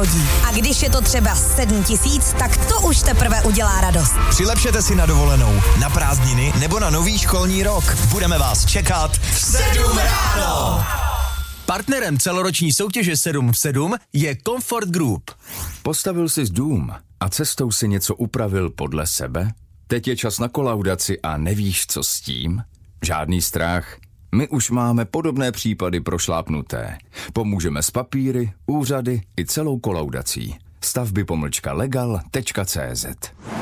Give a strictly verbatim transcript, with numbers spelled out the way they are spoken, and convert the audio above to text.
hodí. A když je to třeba sedm tisíc, tak to už teprve udělá radost. Přilepšete si na dovolenou, na prázdniny nebo na nový školní rok. Budeme vás čekat v sedm ráno. Partnerem celoroční soutěže sedm v sedm je Comfort Group. Postavil jsi dům a cestou si něco upravil podle sebe? Teď je čas na kolaudaci a nevíš, co s tím? Žádný strach. My už máme podobné případy prošlápnuté. Pomůžeme s papíry, úřady i celou kolaudací. stavby pomlčka legal tečka cé zet